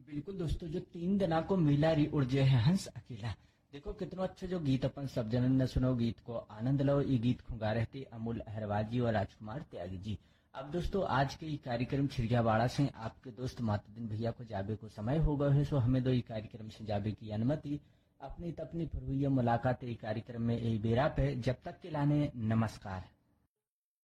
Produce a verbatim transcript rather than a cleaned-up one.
बिल्कुल दोस्तों, जो तीन दिना को मिला री उड़जे है हंस अकेला। देखो कितना अच्छा जो गीत अपन सब जनन ने सुनो, गीत को आनंद लो। ये गीत खुंगा रहते अमूल अहरवाल जी और राजकुमार त्यागी जी। अब दोस्तों आज के ये कार्यक्रम छिड़ियावाड़ा से आपके दोस्त मातुद्दीन भैया को जाबे को समय हो गए है, सो हमें दो ये कार्यक्रम से जाबे की अनुमति। अपनी तपनी पर हुई मुलाकात ये कार्यक्रम में यही बेरा पे, जब तक के लाने नमस्कार।